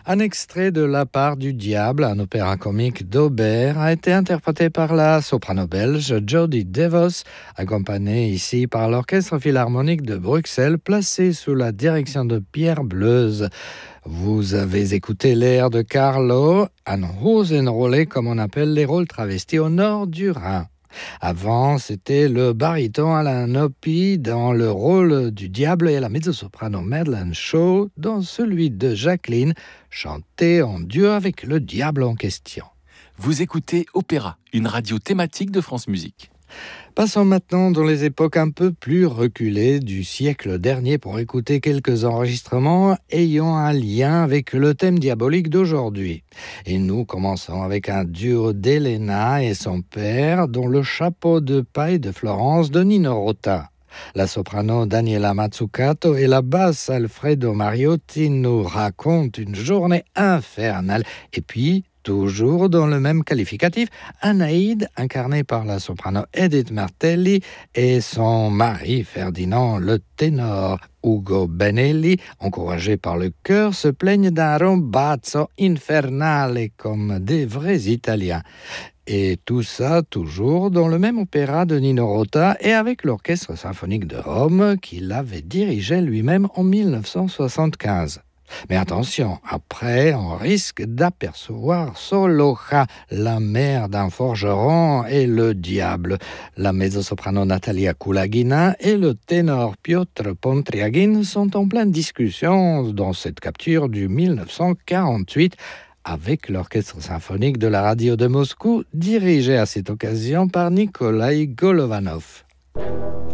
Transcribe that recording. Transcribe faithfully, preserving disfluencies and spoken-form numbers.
Un extrait de La part du diable, un opéra comique d'Auber, a été interprété par la soprano belge Jodie DeVos, accompagnée ici par l'Orchestre philharmonique de Bruxelles, placé sous la direction de Pierre Bleuze. Vous avez écouté l'air de Carlo, un Hosenrolle, comme on appelle les rôles travestis au nord du Rhin. Avant, c'était le baryton Alain Opie dans le rôle du diable et la mezzo-soprano Madeleine Shaw dans celui de Jacqueline, chanté en duo avec le diable en question. Vous écoutez Opéra, une radio thématique de France Musique. Passons maintenant dans les époques un peu plus reculées du siècle dernier pour écouter quelques enregistrements ayant un lien avec le thème diabolique d'aujourd'hui. Et nous commençons avec un duo d'Elena et son père, dont le chapeau de paille de Florence de Nino Rota. La soprano Daniela Mazzucato et la basse Alfredo Mariotti nous racontent une journée infernale. Et puis, toujours dans le même qualificatif, Anaïde, incarnée par la soprano Edith Martelli, et son mari Ferdinand, le ténor Ugo Benelli, encouragés par le chœur, se plaignent d'un rombazzo infernale comme des vrais Italiens. Et tout ça toujours dans le même opéra de Nino Rota et avec l'Orchestre symphonique de Rome qu'il avait dirigé lui-même en dix-neuf cent soixante-quinze. Mais attention, après, on risque d'apercevoir Soloja, la mère d'un forgeron et le diable. La mezzo-soprano Natalia Kulagina et le ténor Piotr Pontriagin sont en pleine discussion dans cette capture du dix-neuf cent quarante-huit avec l'Orchestre symphonique de la radio de Moscou, dirigé à cette occasion par Nikolai Golovanov.